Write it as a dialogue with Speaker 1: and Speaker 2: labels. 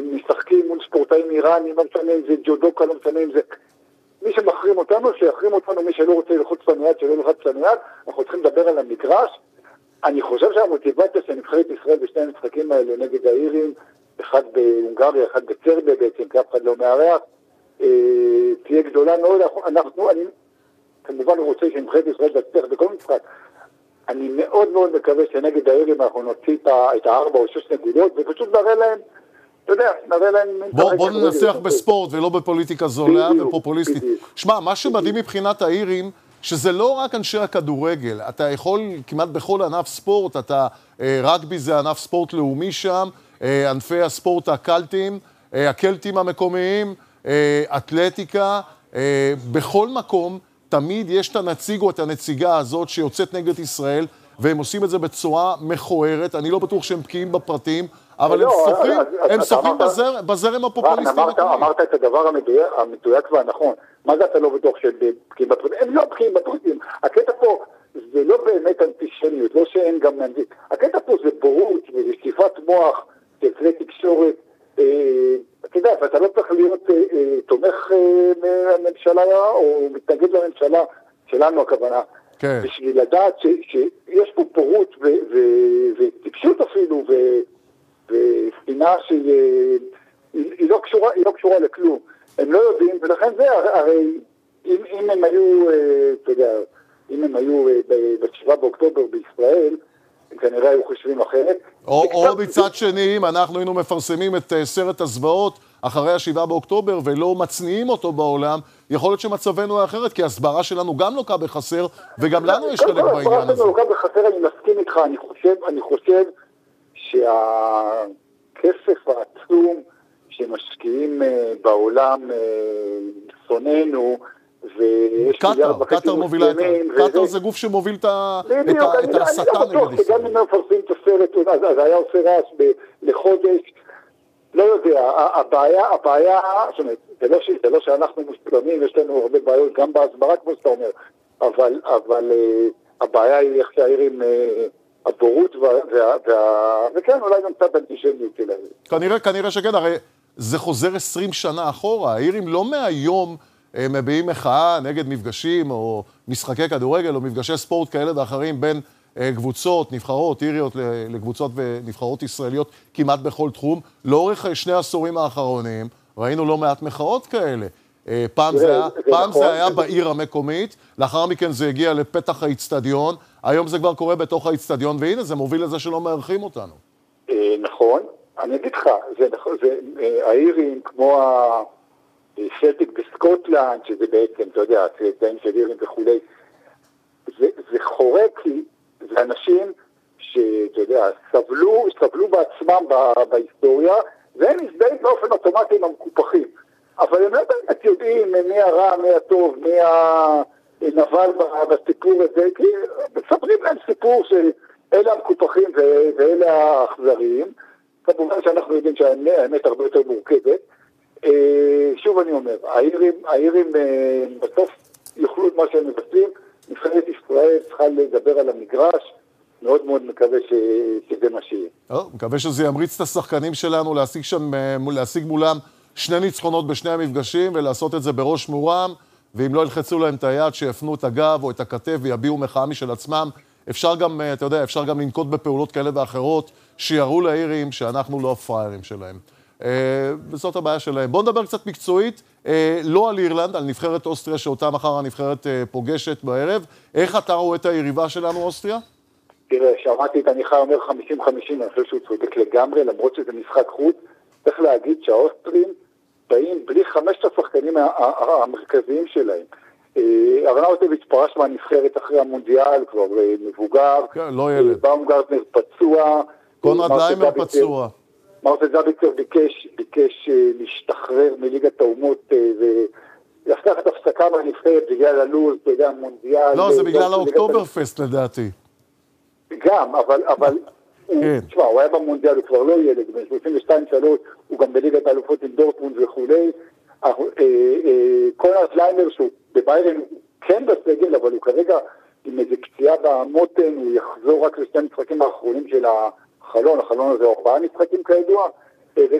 Speaker 1: משחקים מול ספורטאים איראנים, לא משנה אם זה ג'ודוקה, לא משנה אם זה... מי שמחרים אותנו, שיחרים אותנו, מי שלא רוצה ללחוץ לניד, שלא ללחץ לניד, אנחנו צריכים לדבר על המגרש. אני חושב שהמוטיבציה של נבחרת ישראל בשני המשחקים האלה נגד האירים, אחד בהונגריה, אחד בצרביה בעצם, כי אף אחד לא מארח, תהיה גדולה מאוד. אני כמובן רוצה שנבחרת ישראל תצליח בכל משחק. אני מאוד מאוד מקווה שנגד האירים אנחנו נוציא את 4 או 6 נקודות, ופשוט נראה להם, אתה יודע, נראה להם...
Speaker 2: בוא ננסח בספורט ולא בפוליטיקה זולה ופופוליסטית. שמע, מה שמדהים מבחינת האירים, שזה לא רק אנשי הכדורגל, אתה יכול כמעט בכל ענף ספורט, רגבי זה ענף ספורט לאומי שם, ענפי הספורט הקלטים המקומיים, אתלטיקה, בכל מקום תמיד יש את הנציג או את הנציגה הזאת שיוצאת נגד ישראל, והם עושים את זה בצורה מכוערת, אני לא בטוח שהם בקיאים בפרטים, אבל הם שוחים בזרם הפופוליסטי.
Speaker 1: אמרת את הדבר המדויק והנכון. מה זה אתה לא בטוח שהם בקיאים בפרטים? הם לא בקיאים בפרטים. הקטע פה זה לא באמת אנטישמיות, לא שאין גם ננזית. הקטע פה זה בורות וזה שטיפת מוח של כלי תקשורת. אתה יודע, ואתה לא צריך להיות תומך מהממשלה או מתנגד לממשלה שלנו הכוונה. בשביל לדעת שיש פה פורות וטיפשות אפילו וספינה שהיא לא קשורה לכלום. הם לא יודעים, ולכן זה, הרי אם הם היו, אתה יודע, אם הם היו ב7 באוקטובר בישראל, כנראה היו חושבים אחרת.
Speaker 2: או מצד שני, אם אנחנו היינו מפרסמים את סרט הזוועות אחרי 7 באוקטובר ולא מצניעים אותו בעולם, יכול להיות שמצבנו היה אחרת, כי הסברה שלנו גם לוקה בחסר, וגם לנו יש חלק בעניין הזה.
Speaker 1: הסברה שלנו לוקה בחסר, אני מסכים איתך, אני חושב שהכסף העצום שמשקיעים בעולם שונאנו,
Speaker 2: קטר מובילה את זה. קטר זה גוף שמוביל את ההסתה נגד ישראל.
Speaker 1: גם אם הם מפרסמים את הסרט, אז היה עושה רעש לחודש, לא יודע, הבעיה, זאת אומרת, זה לא שאנחנו מוסלמים, יש לנו הרבה בעיות, גם בהסברה כמו שאתה אומר, אבל הבעיה היא איך שהאירים, הבורות, וכן, אולי גם קצת אנטישמיות שלהם.
Speaker 2: כנראה שכן, הרי זה חוזר 20 שנה אחורה, האירים לא מהיום מביעים מחאה נגד מפגשים או משחקי כדורגל או מפגשי ספורט כאלה ואחרים בין קבוצות, נבחרות, איריות לקבוצות ונבחרות ישראליות כמעט בכל תחום. לאורך 2 העשורים האחרונים ראינו לא מעט מחאות כאלה. פעם זה היה בעיר המקומית, לאחר מכן זה הגיע לפתח האצטדיון, היום זה כבר קורה בתוך האצטדיון, והנה זה מוביל לזה שלא מארחים אותנו.
Speaker 1: נכון, אני אגיד לך, האירים כמו סלטיק בסקוטלנד, שזה בעצם, אתה יודע, צאצאים של אירים וכולי, זה חורק, כי זה אנשים שאתה יודע, סבלו בעצמם בהיסטוריה, והם הזדהים באופן אוטומטי עם המקופחים. אבל הם לא באמת יודעים מי הרע, מי הטוב, מי הנבל בסיפור הזה, כי מספרים להם סיפור של אלה המקופחים ואלה האכזריים. כמובן שאנחנו יודעים שהאמת הרבה יותר מורכבת. שוב אני אומר, האירים בסוף יוכלו את מה שהם מבצעים, נבחרת ישראל צריכה לדבר על המגרש, מאוד מאוד מקווה שזה מה שיהיה.
Speaker 2: מקווה שזה ימריץ את השחקנים שלנו להשיג מולם 2 ניצחונות בשני המפגשים, ולעשות את זה בראש מורם, ואם לא ילחצו להם את היד, שיפנו את הגב או את הכתף ויביעו מחאה משל עצמם. אפשר גם, אתה יודע, אפשר גם לנקוט בפעולות כאלה ואחרות, שיראו לאירים שאנחנו לא הפראיירים שלהם. וזאת הבעיה שלהם. בואו נדבר קצת מקצועית, לא על אירלנד, על נבחרת אוסטריה, שאותה מחר הנבחרת פוגשת בערב. איך אתה רואה את היריבה שלנו, אוסטריה?
Speaker 1: תראה, שמעתי את הניחא אומר 50-50, אני חושב שהוא צודק לגמרי, למרות שזה משחק חוץ. צריך להגיד שהאוסטרים באים בלי 5 השחקנים המרכזיים שלהם. ארנאוטוביץ' פרש מהנבחרת אחרי המונדיאל, כבר מבוגר.
Speaker 2: כן, לא ילד.
Speaker 1: באומגרטנר פצוע.
Speaker 2: קונרד ליימר פצוע.
Speaker 1: מרטל זביצר ביקש להשתחרר מליגת האומות ולקח את הפסקה מהנבחרת בגלל הלוז, בגלל המונדיאל.
Speaker 2: לא, זה בגלל האוקטוברפסט לדעתי. גם,
Speaker 1: אבל תשמע, הוא היה במונדיאל, הוא כבר לא ילד, בין 32-3, הוא גם בליגת האלופות עם דורטמונד וכולי. קונרד ליימר, שהוא בביירן כן בסגל, אבל הוא כרגע עם איזה פציעה במותן, הוא יחזור רק ל2 משחקים האחרונים של החלון הזה, 4 משחקים כידוע,